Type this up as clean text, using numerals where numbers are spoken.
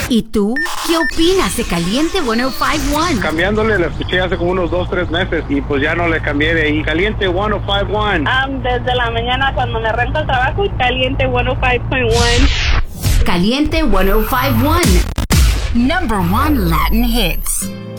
¿Y tú? ¿Qué opinas de Caliente 105.1? Cambiándole, la escuché hace como unos 2-3 meses y pues ya no le cambié de ahí. Caliente 105.1. Desde la mañana cuando me arranco el trabajo y Caliente 105.1. Caliente 105.1. Number 1 Latin hits.